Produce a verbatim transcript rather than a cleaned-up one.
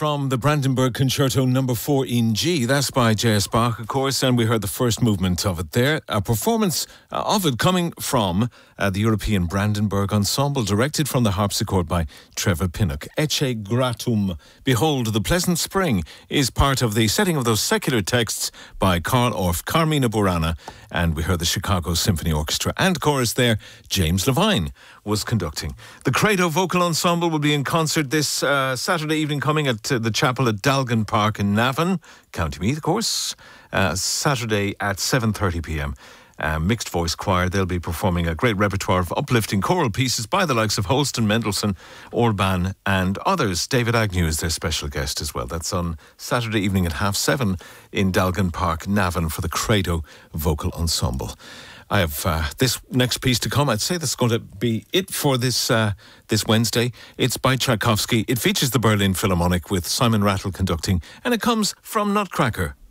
from the Brandenburg Concerto number four in G. That's by J S Bach, of course, and we heard the first movement of it there. A performance uh, of it coming from uh, the European Brandenburg Ensemble, directed from the harpsichord by Trevor Pinnock. Ecce Gratum, Behold the Pleasant Spring, is part of the setting of those secular texts by Carl Orff, Carmina Burana, and we heard the Chicago Symphony Orchestra and chorus there. James Levine was conducting. The Credo Vocal Ensemble will be in concert this uh, Saturday evening coming at uh, the chapel at Dalgan Park in Navan, County Meath, of course, uh, Saturday at seven thirty p m. Uh, mixed voice choir. They'll be performing a great repertoire of uplifting choral pieces by the likes of Holston, Mendelssohn, Orban and others. David Agnew is their special guest as well. That's on Saturday evening at half seven in Dalgan Park, Navan, for the Credo Vocal Ensemble. I have uh, this next piece to come. I'd say that's going to be it for this uh, this Wednesday. It's by Tchaikovsky. It features the Berlin Philharmonic with Simon Rattle conducting, and it comes from Nutcracker.